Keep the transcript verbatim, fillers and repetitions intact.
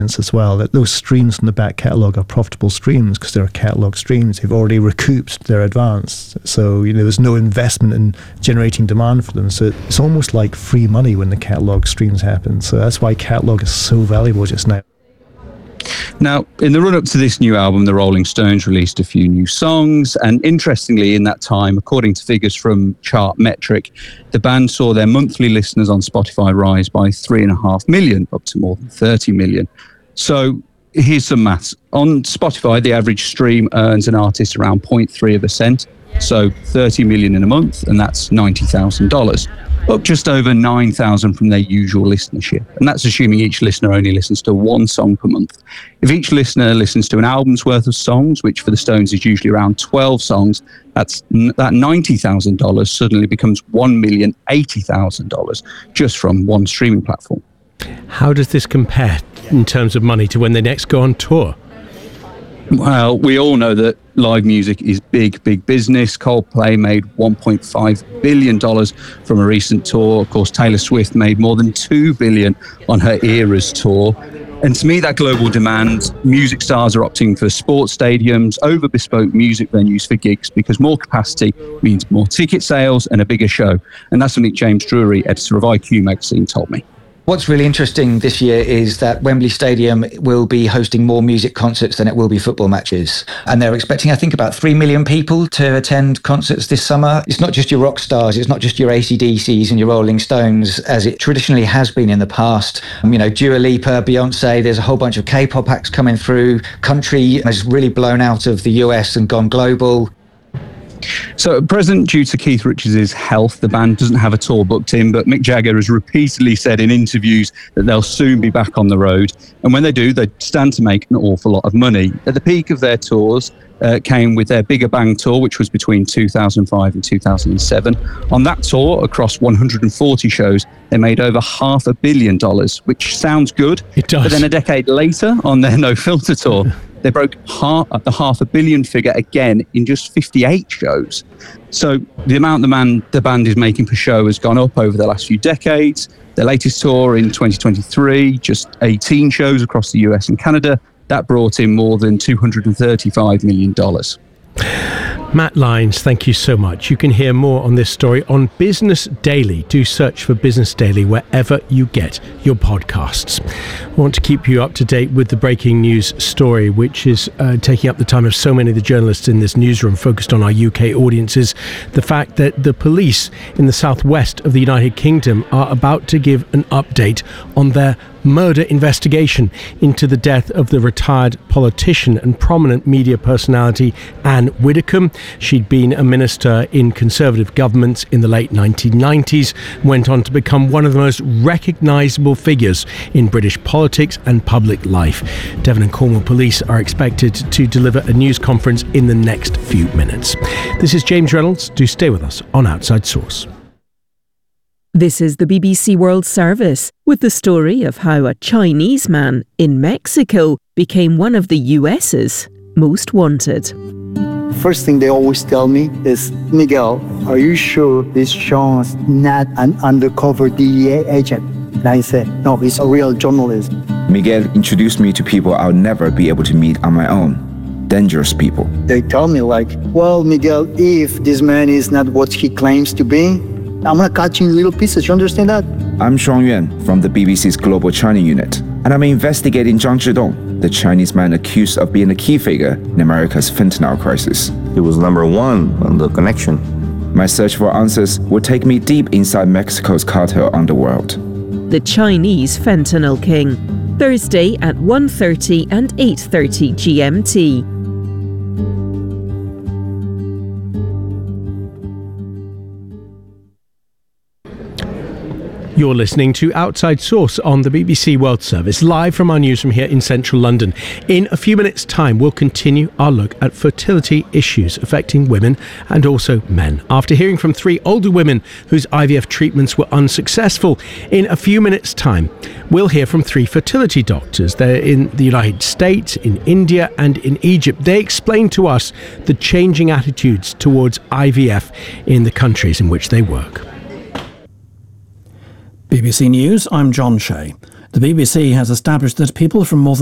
as well, that those streams from the back catalogue are profitable streams because they're catalogue streams. They've already recouped their advance. So, you know, there's no investment in generating demand for them. So it's almost like free money when the catalogue streams happen. So that's why catalogue is so valuable just now. Now, in the run-up to this new album, the Rolling Stones released a few new songs, and interestingly, in that time, according to figures from Chartmetric, the band saw their monthly listeners on Spotify rise by three and a half million, up to more than thirty million. So here's some maths. On Spotify, the average stream earns an artist around zero point three of a cent, so thirty million in a month, and that's ninety thousand dollars. Up just over nine thousand from their usual listenership. And that's assuming each listener only listens to one song per month. If each listener listens to an album's worth of songs, which for the Stones is usually around twelve songs, that's that ninety thousand dollars suddenly becomes one million eighty thousand dollars just from one streaming platform. How does this compare in terms of money to when they next go on tour? Well, we all know that live music is big, big business. Coldplay made one point five billion dollars from a recent tour. Of course, Taylor Swift made more than two billion dollars on her Eras tour. And to meet that global demand, music stars are opting for sports stadiums over bespoke music venues for gigs because more capacity means more ticket sales and a bigger show. And that's something James Drury, editor of I Q magazine, told me. What's really interesting this year is that Wembley Stadium will be hosting more music concerts than it will be football matches. And they're expecting, I think, about three million people to attend concerts this summer. It's not just your rock stars, it's not just your A C D Cs and your Rolling Stones, as it traditionally has been in the past. Um, you know, Dua Lipa, Beyonce, there's a whole bunch of K-pop acts coming through. Country has really blown out of the U S and gone global. So at present, due to Keith Richards' health, the band doesn't have a tour booked in, but Mick Jagger has repeatedly said in interviews that they'll soon be back on the road. And when they do, they stand to make an awful lot of money. At the peak of their tours uh, came with their Bigger Bang tour, which was between two thousand five and two thousand seven. On that tour, across one hundred forty shows, they made over half a billion dollars, which sounds good. It does. But then a decade later, on their No Filter tour, they broke half, the half a billion figure again in just fifty-eight shows. So the amount the, man, the band is making per show has gone up over the last few decades. Their latest tour in twenty twenty-three, just eighteen shows across the U S and Canada, that brought in more than two hundred thirty-five million dollars. Matt Lyons, thank you so much. You can hear more on this story on Business Daily. Do search for Business Daily wherever you get your podcasts. I want to keep you up to date with the breaking news story, which is uh, taking up the time of so many of the journalists in this newsroom focused on our U K audiences. The fact that the police in the southwest of the United Kingdom are about to give an update on their murder investigation into the death of the retired politician and prominent media personality Anne Widdecombe. She'd been a minister in Conservative governments in the late nineteen nineties, went on to become one of the most recognisable figures in British politics and public life. Devon and Cornwall Police are expected to deliver a news conference in the next few minutes. This is James Reynolds. Do stay with us on Outside Source. This is the B B C World Service with the story of how a Chinese man in Mexico became one of the U S's most wanted. First thing they always tell me is, Miguel, are you sure this Sean's not an undercover D E A agent? And I said, no, he's a real journalist. Miguel introduced me to people I'll never be able to meet on my own. Dangerous people. They tell me like, well, Miguel, if this man is not what he claims to be, I'm gonna cut you in little pieces, you understand that? I'm Shuang Yuan from the B B C's Global China Unit, and I'm investigating Zhang Zhidong, the Chinese man accused of being a key figure in America's fentanyl crisis. He was number one on the connection. My search for answers will take me deep inside Mexico's cartel underworld. The Chinese Fentanyl King, Thursday at one thirty and eight thirty G M T. You're listening to Outside Source on the B B C World Service, live from our newsroom here in central London. In a few minutes' time, we'll continue our look at fertility issues affecting women and also men. After hearing from three older women whose I V F treatments were unsuccessful, in a few minutes' time, we'll hear from three fertility doctors. They're in the United States, in India and in Egypt. They explain to us the changing attitudes towards I V F in the countries in which they work. B B C News, I'm John Shea. The B B C has established that people from more than